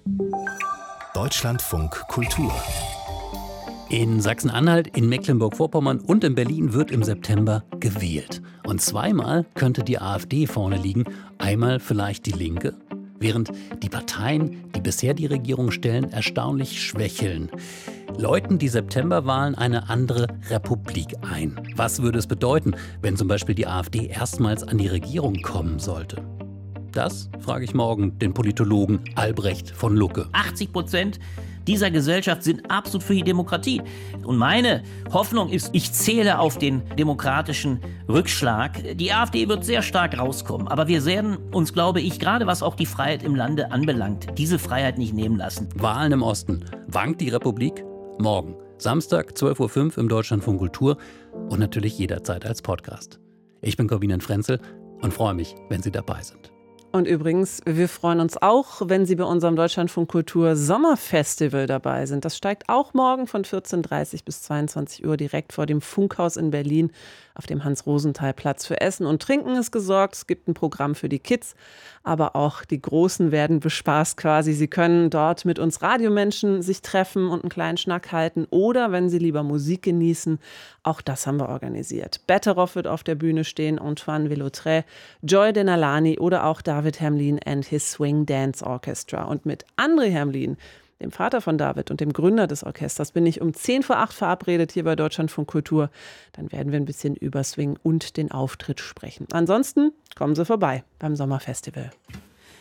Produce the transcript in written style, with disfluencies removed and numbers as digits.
Deutschlandfunk Kultur. In Sachsen-Anhalt, in Mecklenburg-Vorpommern und in Berlin wird im September gewählt. Und zweimal könnte die AfD vorne liegen, einmal vielleicht die Linke. Während die Parteien, die bisher die Regierung stellen, erstaunlich schwächeln. Läuten die Septemberwahlen eine andere Republik ein? Was würde es bedeuten, wenn zum Beispiel die AfD erstmals an die Regierung kommen sollte? Das frage ich morgen den Politologen Albrecht von Lucke. 80% dieser Gesellschaft sind absolut für die Demokratie. Und meine Hoffnung ist, ich zähle auf den demokratischen Rückschlag. Die AfD wird sehr stark rauskommen. Aber wir werden uns, glaube ich, gerade was auch die Freiheit im Lande anbelangt, diese Freiheit nicht nehmen lassen. Wahlen im Osten. Wankt die Republik? Morgen. Samstag, 12.05 Uhr im Deutschlandfunk Kultur und natürlich jederzeit als Podcast. Ich bin Corbinian Frenzel und freue mich, wenn Sie dabei sind. Und übrigens, wir freuen uns auch, wenn Sie bei unserem Deutschlandfunk Kultur Sommerfestival dabei sind. Das steigt auch morgen von 14.30 bis 22 Uhr direkt vor dem Funkhaus in Berlin auf dem Hans-Rosenthal-Platz. Für Essen und Trinken ist gesorgt. Es gibt ein Programm für die Kids, aber auch die Großen werden bespaßt quasi. Sie können dort mit uns Radiomenschen sich treffen und einen kleinen Schnack halten. Oder wenn Sie lieber Musik genießen, auch das haben wir organisiert. Betteroff wird auf der Bühne stehen, Antoine Villautré, Joy Denalani oder auch David Hermlin and his Swing Dance Orchestra. Und mit André Hermlin, dem Vater von David und dem Gründer des Orchesters, bin ich um 7:50 verabredet hier bei Deutschlandfunk Kultur. Dann werden wir ein bisschen über Swing und den Auftritt sprechen. Ansonsten kommen Sie vorbei beim Sommerfestival.